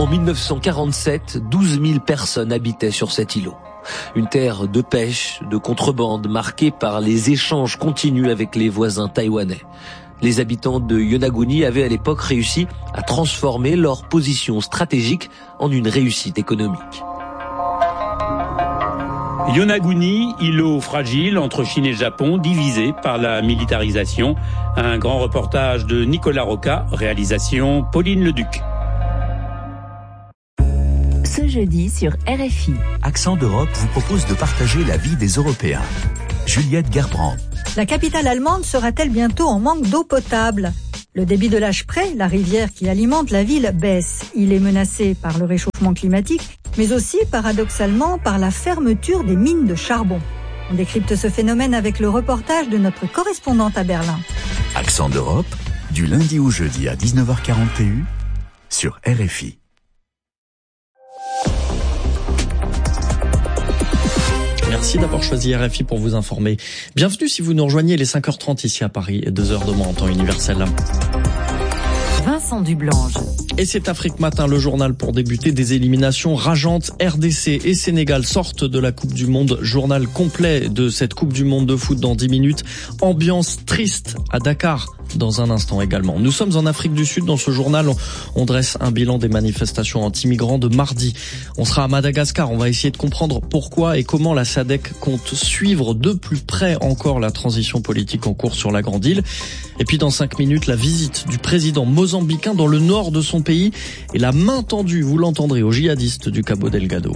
En mille neuf cent quarante-sept, douze mille personnes habitaient sur cet îlot. Une terre de pêche, de contrebande, marquée par les échanges continus avec les voisins taïwanais. Les habitants de Yonaguni avaient à l'époque réussi à transformer leur position stratégique en une réussite économique. Yonaguni, îlot fragile entre Chine et Japon, divisé par la militarisation. Un grand reportage de Nicolas Roca, réalisation Pauline Leduc. Ce jeudi sur R F I. Accent d'Europe vous propose de partager la vie des Européens. Juliette Gerbrand. La capitale allemande sera-t-elle bientôt en manque d'eau potable ? Le débit de la Spree, la rivière qui alimente la ville, baisse. Il est menacé par le réchauffement climatique, mais aussi, paradoxalement, par la fermeture des mines de charbon. On décrypte ce phénomène avec le reportage de notre correspondante à Berlin. Accent d'Europe, du lundi au jeudi à dix-neuf heures quarante et un sur R F I. Merci d'avoir choisi R F I pour vous informer. Bienvenue si vous nous rejoignez, les cinq heures trente ici à Paris et deux heures de moins en temps universel. Vincent Dublange. Et c'est Afrique Matin, le journal pour débuter. Des éliminations rageantes. R D C et Sénégal sortent de la Coupe du Monde. Journal complet de cette Coupe du Monde de foot dans dix minutes. Ambiance triste à Dakar dans un instant également. Nous sommes en Afrique du Sud. Dans ce journal, on, on dresse un bilan des manifestations anti-migrants de mardi. On sera à Madagascar. On va essayer de comprendre pourquoi et comment la S A D C compte suivre de plus près encore la transition politique en cours sur la Grande Île. Et puis dans cinq minutes, la visite du président mozambicain dans le nord de son pays et la main tendue, vous l'entendrez, aux djihadistes du Cabo Delgado.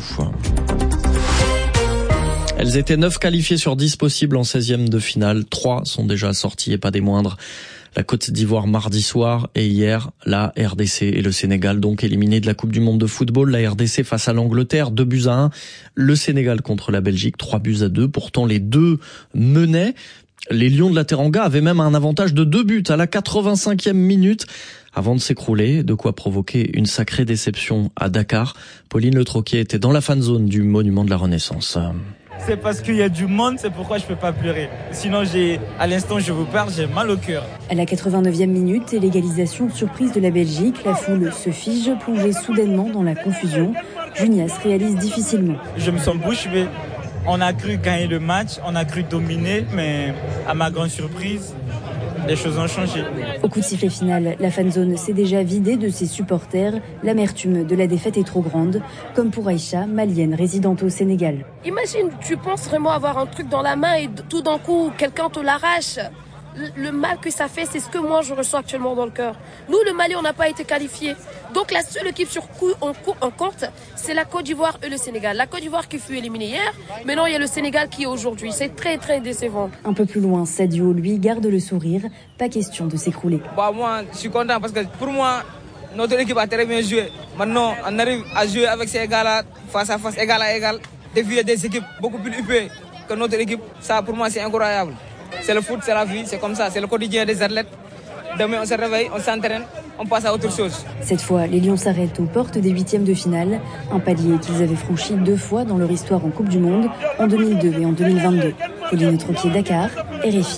Elles étaient neuf qualifiées sur dix possibles en seizième de finale. Trois sont déjà sorties et pas des moindres. La Côte d'Ivoire mardi soir et hier, la R D C et le Sénégal donc éliminés de la Coupe du Monde de football. La R D C face à l'Angleterre, deux buts à un. Le Sénégal contre la Belgique, trois buts à deux. Pourtant, les deux menaient. Les Lions de la Teranga avaient même un avantage de deux buts à la quatre-vingt-cinquième minute avant de s'écrouler, de quoi provoquer une sacrée déception à Dakar. Pauline Le Troquier était dans la fan zone du Monument de la Renaissance. C'est parce qu'il y a du monde, c'est pourquoi je peux pas pleurer. Sinon, j'ai, à l'instant où je vous parle, j'ai mal au cœur. À la quatre-vingt-neuvième minute, l'égalisation surprise de la Belgique, la foule se fige, plongée soudainement dans la confusion. Junias réalise difficilement. Je me sens bouche bée. On a cru gagner le match, on a cru dominer, mais à ma grande surprise, les choses ont changé. Au coup de sifflet final, la fanzone s'est déjà vidée de ses supporters. L'amertume de la défaite est trop grande, comme pour Aïcha, malienne résidente au Sénégal. Imagine, tu penses vraiment avoir un truc dans la main et tout d'un coup, quelqu'un te l'arrache. Le mal que ça fait, c'est ce que moi je ressens actuellement dans le cœur. Nous, le Mali, on n'a pas été qualifiés. Donc la seule équipe sur coup on, on compte, c'est la Côte d'Ivoire et le Sénégal. La Côte d'Ivoire qui fut éliminée hier, maintenant il y a le Sénégal qui est aujourd'hui. C'est très très décevant. Un peu plus loin, Sadio, lui, garde le sourire. Pas question de s'écrouler. Bah moi, je suis content parce que pour moi, notre équipe a très bien joué. Maintenant, on arrive à jouer avec ces gars-là, face à face, égal à égal. Défier des équipes beaucoup plus huppées que notre équipe, ça pour moi c'est incroyable. C'est le foot, c'est la vie, c'est comme ça, c'est le quotidien des athlètes. Demain, on se réveille, on s'entraîne, on passe à autre chose. Cette fois, les Lions s'arrêtent aux portes des huitièmes de finale, un palier qu'ils avaient franchi deux fois dans leur histoire en Coupe du Monde, en deux mille deux et en deux mille vingt-deux. Pauline Troquier, Dakar, R F I.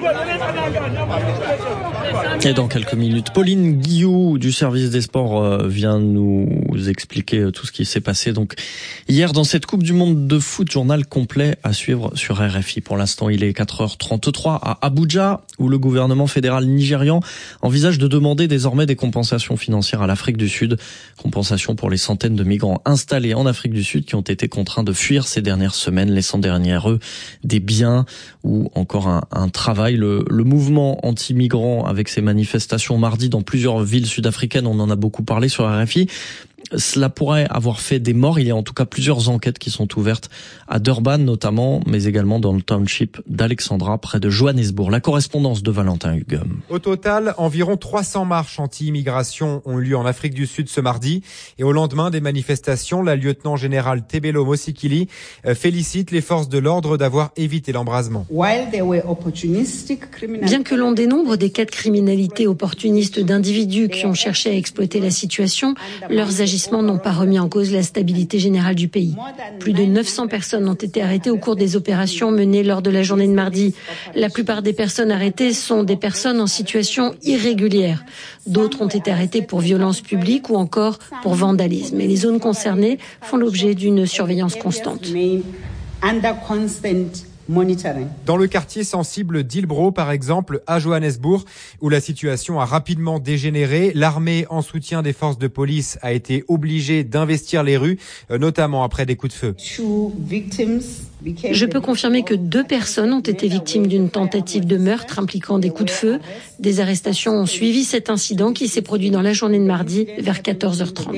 Et dans quelques minutes, Pauline Guillou du service des sports vient nous expliquer tout ce qui s'est passé donc hier dans cette Coupe du Monde de foot. Journal complet à suivre sur R F I. Pour l'instant, il est quatre heures trente-trois à Abuja, où le gouvernement fédéral nigérian envisage de demander désormais des compensations financières à l'Afrique du Sud. Compensations pour les centaines de migrants installés en Afrique du Sud qui ont été contraints de fuir ces dernières semaines, laissant derrière eux des biens ou encore un, un travail. Le, le mouvement anti-migrants avec ses manifestations mardi dans plusieurs villes sud-africaines, on en a beaucoup parlé sur R F I. Cela pourrait avoir fait des morts. Il y a en tout cas plusieurs enquêtes qui sont ouvertes à Durban notamment, mais également dans le township d'Alexandra, près de Johannesburg. La correspondance de Valentin Hugues. Au total, environ trois cents marches anti-immigration ont eu lieu en Afrique du Sud ce mardi. Et au lendemain des manifestations, la lieutenant-générale Tebelo Mosikili félicite les forces de l'ordre d'avoir évité l'embrasement. Bien que l'on dénombre des cas de criminalité opportuniste d'individus qui ont cherché à exploiter la situation, leurs agents agissements n'ont pas remis en cause la stabilité générale du pays. Plus de neuf cents personnes ont été arrêtées au cours des opérations menées lors de la journée de mardi. La plupart des personnes arrêtées sont des personnes en situation irrégulière. D'autres ont été arrêtées pour violence publique ou encore pour vandalisme. Et les zones concernées font l'objet d'une surveillance constante. Dans le quartier sensible d'Hillbrow, par exemple, à Johannesburg, où la situation a rapidement dégénéré, l'armée, en soutien des forces de police, a été obligée d'investir les rues, notamment après des coups de feu. Je peux confirmer que deux personnes ont été victimes d'une tentative de meurtre impliquant des coups de feu. Des arrestations ont suivi cet incident qui s'est produit dans la journée de mardi vers quatorze heures trente.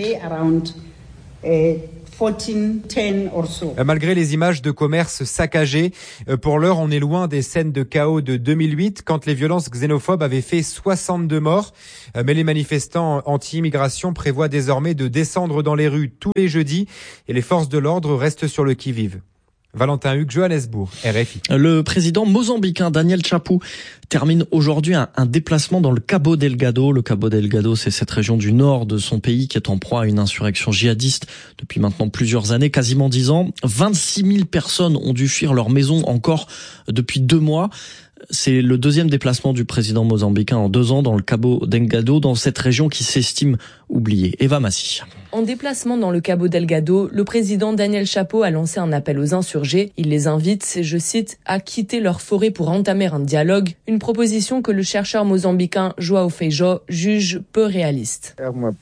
Malgré les images de commerce saccagés, pour l'heure, on est loin des scènes de chaos de deux mille huit, quand les violences xénophobes avaient fait soixante-deux morts. Mais les manifestants anti-immigration prévoient désormais de descendre dans les rues tous les jeudis et les forces de l'ordre restent sur le qui-vive. Valentin Hugues, Johannesburg, R F I. Le président mozambicain Daniel Chapo termine aujourd'hui un, un déplacement dans le Cabo Delgado. Le Cabo Delgado, c'est cette région du nord de son pays qui est en proie à une insurrection djihadiste depuis maintenant plusieurs années, quasiment dix ans. vingt-six mille personnes ont dû fuir leur maison encore depuis deux mois. C'est le deuxième déplacement du président mozambicain en deux ans dans le Cabo Delgado, dans cette région qui s'estime oubliée. Eva Massi. En déplacement dans le Cabo Delgado, le président Daniel Chapo a lancé un appel aux insurgés. Il les invite, je cite, à quitter leur forêt pour entamer un dialogue, une proposition que le chercheur mozambicain João Feijó juge peu réaliste.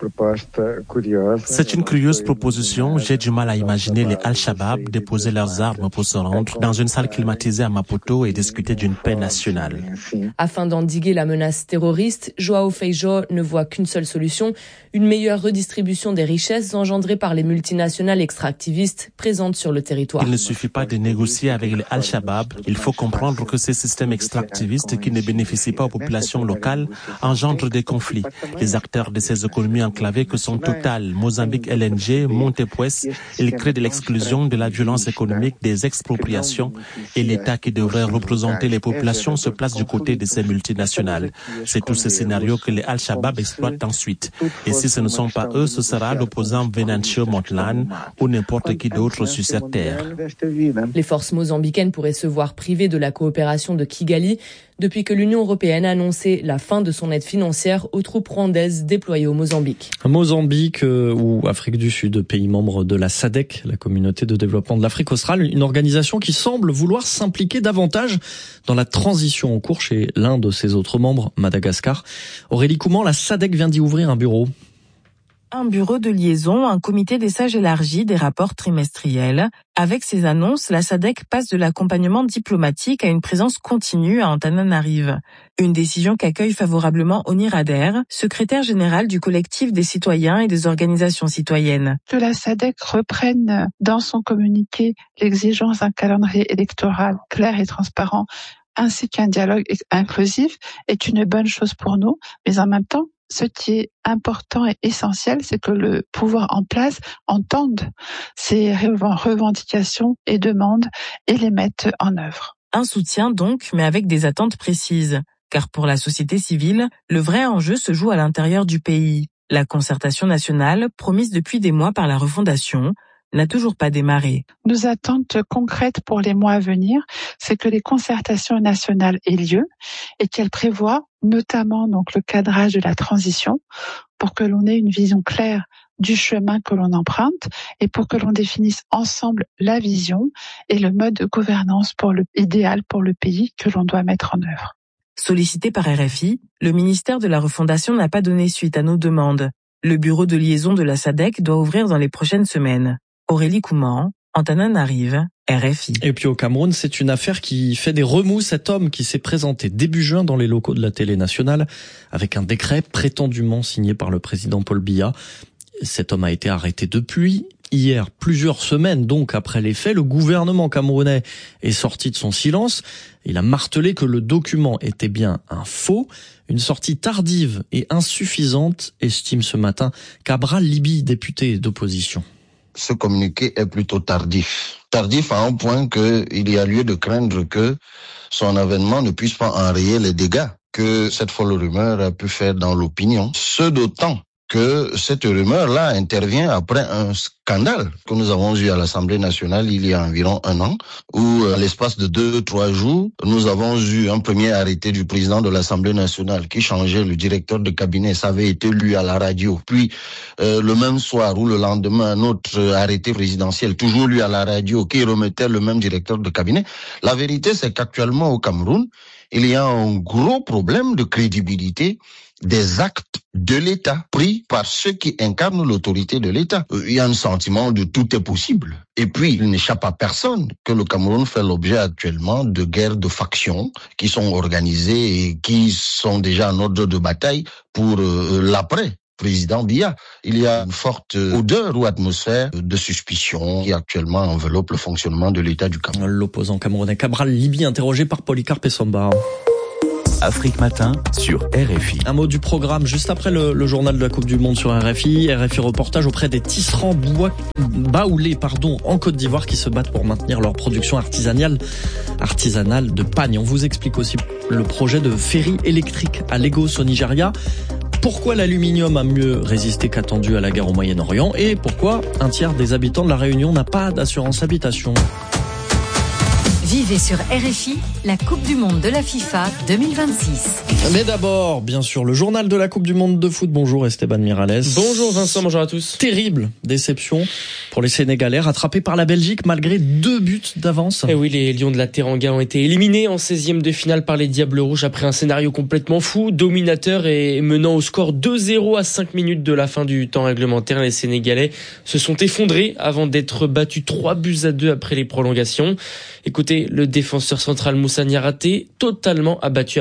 C'est une curieuse proposition. J'ai du mal à imaginer les Al-Shabaab déposer leurs armes pour se rendre dans une salle climatisée à Maputo et discuter d'une paix nationale. Afin d'endiguer la menace terroriste, João Feijó ne voit qu'une seule solution, une meilleure redistribution des richesses engendrées par les multinationales extractivistes présentes sur le territoire. Il ne suffit pas de négocier avec les Al-Shabaab. Il faut comprendre que ces systèmes extractivistes qui ne bénéficient pas aux populations locales engendrent des conflits. Les acteurs de ces économies enclavées que sont Total, Mozambique L N G, Montepuez, ils créent de l'exclusion, de la violence économique, des expropriations et l'État qui devrait représenter les populations se place du côté de ces multinationales. C'est tout ce scénario que les Al-Shabaab exploitent ensuite. Et si ce ne sont pas eux, ce sera l'opposant Venancio Montlane ou n'importe qui d'autre sur cette terre. Les forces mozambicaines pourraient se voir privées de la coopération de Kigali depuis que l'Union européenne a annoncé la fin de son aide financière aux troupes rwandaises déployées au Mozambique. Mozambique euh, ou Afrique du Sud, pays membre de la S A D C, la communauté de développement de l'Afrique australe, une organisation qui semble vouloir s'impliquer davantage dans la transition en cours chez l'un de ses autres membres, Madagascar. Aurélie Couman, la S A D C vient d'y ouvrir un bureau. Un bureau de liaison, un comité des sages élargi, des rapports trimestriels. Avec ces annonces, la S A D C passe de l'accompagnement diplomatique à une présence continue à Antananarive. Une décision qu'accueille favorablement Oni Rader, secrétaire général du collectif des citoyens et des organisations citoyennes. Que la S A D C reprenne dans son communiqué l'exigence d'un calendrier électoral clair et transparent, ainsi qu'un dialogue inclusif, est une bonne chose pour nous, mais en même temps, ce qui est important et essentiel, c'est que le pouvoir en place entende ces revendications et demandes et les mette en œuvre. Un soutien donc, mais avec des attentes précises. Car pour la société civile, le vrai enjeu se joue à l'intérieur du pays. La concertation nationale, promise depuis des mois par la refondation, n'a toujours pas démarré. Nos attentes concrètes pour les mois à venir, c'est que les concertations nationales aient lieu et qu'elles prévoient notamment donc le cadrage de la transition pour que l'on ait une vision claire du chemin que l'on emprunte et pour que l'on définisse ensemble la vision et le mode de gouvernance pour le idéal pour le pays que l'on doit mettre en œuvre. Sollicité par R F I, le ministère de la Refondation n'a pas donné suite à nos demandes. Le bureau de liaison de la S A D C doit ouvrir dans les prochaines semaines. Aurélie Couman, Antananarive, R F I. Et puis au Cameroun, c'est une affaire qui fait des remous. Cet homme qui s'est présenté début juin dans les locaux de la télé nationale avec un décret prétendument signé par le président Paul Biya. Cet homme a été arrêté depuis hier, plusieurs semaines donc après les faits. Le gouvernement camerounais est sorti de son silence. Il a martelé que le document était bien un faux. Une sortie tardive et insuffisante, estime ce matin Cabral Libi, député d'opposition. Ce communiqué est plutôt tardif. Tardif à un point qu'il y a lieu de craindre que son avènement ne puisse pas enrayer les dégâts que cette folle rumeur a pu faire dans l'opinion. Ce d'autant que cette rumeur-là intervient après un scandale que nous avons eu à l'Assemblée nationale il y a environ un an, où à l'espace de deux, trois jours, nous avons eu un premier arrêté du président de l'Assemblée nationale qui changeait le directeur de cabinet. Ça avait été lu à la radio. Puis, euh, le même soir ou le lendemain, un autre arrêté présidentiel, toujours lu à la radio, qui remettait le même directeur de cabinet. La vérité, c'est qu'actuellement au Cameroun, il y a un gros problème de crédibilité des actes de l'État pris par ceux qui incarnent l'autorité de l'État. Il y a un sentiment de tout est possible. Et puis, il n'échappe à personne que le Cameroun fait l'objet actuellement de guerres de factions qui sont organisées et qui sont déjà en ordre de bataille pour euh, l'après. Président Biya. Il y a une forte odeur ou atmosphère de suspicion qui actuellement enveloppe le fonctionnement de l'État du Cameroun. L'opposant camerounais Cabral Libye interrogé par Polycarpe Essomba. Afrique Matin sur R F I. Un mot du programme juste après le, le journal de la Coupe du Monde sur R F I. R F I reportage auprès des tisserands bois, baoulés pardon, en Côte d'Ivoire qui se battent pour maintenir leur production artisanale, artisanale de pagne. On vous explique aussi le projet de ferry électrique à Lagos au Nigeria. Pourquoi l'aluminium a mieux résisté qu'attendu à la guerre au Moyen-Orient et pourquoi un tiers des habitants de la Réunion n'a pas d'assurance habitation. Vivez sur R F I la Coupe du Monde de la FIFA deux mille vingt-six. Mais d'abord, bien sûr, le journal de la Coupe du Monde de foot. Bonjour Esteban Miralles. Bonjour Vincent, bonjour à tous. Terrible déception pour les Sénégalais, rattrapés par la Belgique malgré deux buts d'avance. Et oui, les Lions de la Teranga ont été éliminés en seizième de finale par les Diables Rouges après un scénario complètement fou, dominateur et menant au score deux zéro à cinq minutes de la fin du temps réglementaire. Les Sénégalais se sont effondrés avant d'être battus trois buts à deux après les prolongations. Écoutez, le défenseur central Moussa Niaraté, totalement abattu